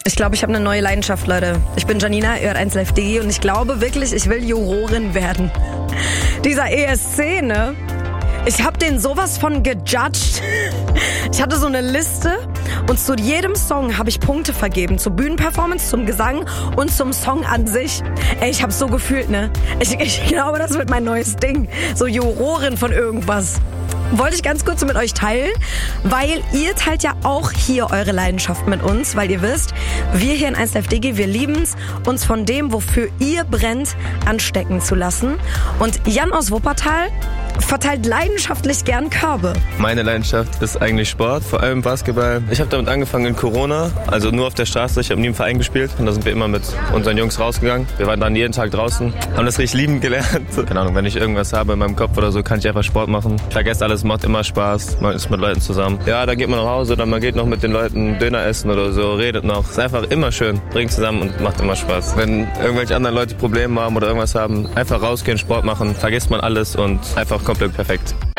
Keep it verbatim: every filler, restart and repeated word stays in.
Ich glaube, ich habe eine neue Leidenschaft, Leute. Ich bin Janina, ihr hört eins Live D G und ich glaube wirklich, ich will Jurorin werden. Dieser E S C, ne? Ich habe den sowas von gejudged. Ich hatte so eine Liste und zu jedem Song habe ich Punkte vergeben. Zur Bühnenperformance, zum Gesang und zum Song an sich. Ey, ich habe so gefühlt, ne? Ich, ich glaube, das wird mein neues Ding. So Jurorin von irgendwas. Wollte ich ganz kurz mit euch teilen, weil ihr teilt ja auch hier eure Leidenschaft mit uns, weil ihr wisst, wir hier in eins Live D G, wir lieben es, uns von dem, wofür ihr brennt, anstecken zu lassen. Und Jan aus Wuppertal verteilt leidenschaftlich gern Körbe. Meine Leidenschaft ist eigentlich Sport, vor allem Basketball. Ich habe damit angefangen in Corona, also nur auf der Straße. Ich habe nie im Verein gespielt und da sind wir immer mit unseren Jungs rausgegangen. Wir waren dann jeden Tag draußen, haben das richtig lieben gelernt. Keine Ahnung, wenn ich irgendwas habe in meinem Kopf oder so, kann ich einfach Sport machen. Vergesst alles, macht immer Spaß, man ist mit Leuten zusammen. Ja, da geht man nach Hause, dann man geht noch mit den Leuten Döner essen oder so, redet noch. Ist einfach immer schön, bringt zusammen und macht immer Spaß. Wenn irgendwelche anderen Leute Probleme haben oder irgendwas haben, einfach rausgehen, Sport machen, vergisst man alles und einfach komplett perfekt.